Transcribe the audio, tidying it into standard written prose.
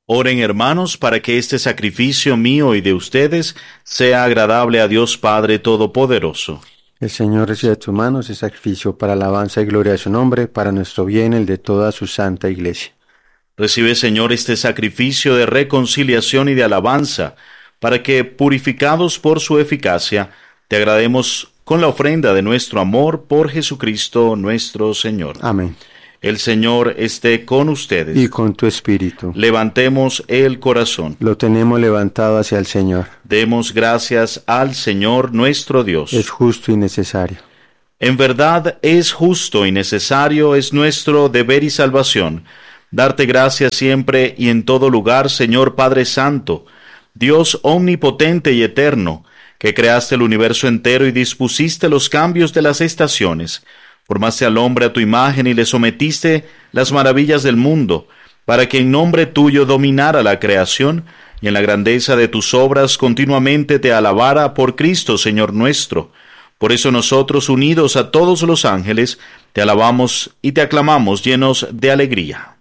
Oren, hermanos, para que este sacrificio mío y de ustedes sea agradable a Dios Padre Todopoderoso. El Señor recibe de tus manos el sacrificio para alabanza y gloria de su nombre, para nuestro bien y el de toda su santa Iglesia. Recibe, Señor, este sacrificio de reconciliación y de alabanza, para que, purificados por su eficacia, te agrademos con la ofrenda de nuestro amor por Jesucristo nuestro Señor. Amén. El Señor esté con ustedes. Y con tu espíritu. Levantemos el corazón. Lo tenemos levantado hacia el Señor. Demos gracias al Señor nuestro Dios. Es justo y necesario. En verdad es justo y necesario, es nuestro deber y salvación, darte gracias siempre y en todo lugar, Señor Padre Santo, Dios omnipotente y eterno, que creaste el universo entero y dispusiste los cambios de las estaciones. Formaste al hombre a tu imagen y le sometiste las maravillas del mundo, para que en nombre tuyo dominara la creación, y en la grandeza de tus obras continuamente te alabara por Cristo, Señor nuestro. Por eso nosotros, unidos a todos los ángeles, te alabamos y te aclamamos llenos de alegría.